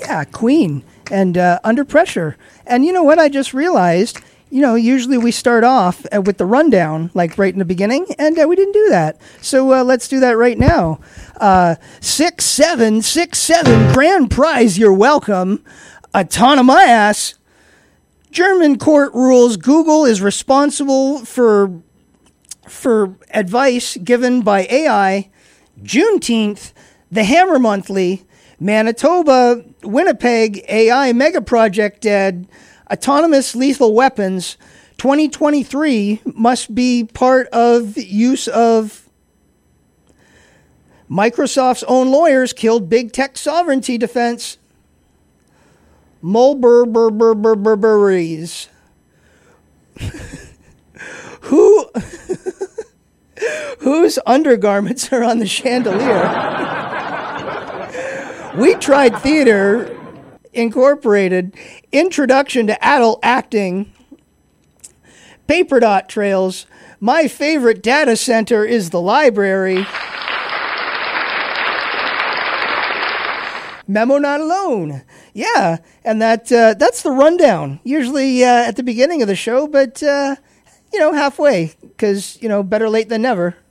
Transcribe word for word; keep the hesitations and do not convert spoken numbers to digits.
Yeah, Queen and uh, Under Pressure. And you know what? I just realized, you know, usually we start off uh, with the rundown, like right in the beginning, and uh, we didn't do that. So uh, let's do that right now. Uh, six seven six seven grand prize. You're welcome. Autonomous. German court rules Google is responsible for for advice given by A I. Juneteenth, the Hammer Monthly, Manitoba, Winnipeg, A I mega project dead, autonomous lethal weapons, twenty twenty-three must be part of use of Microsoft's own lawyers killed big tech sovereignty defense. Mulberberberberberries. Who... Whose undergarments are on the chandelier? We Tried Theater Incorporated, Introduction to Adult Acting, Paper Dot Trails, My Favorite Data Center is the Library, Memo Not Alone. Yeah, and that uh, that's the rundown. Usually uh, at the beginning of the show, but... Uh, You know, halfway, because, you know, better late than never.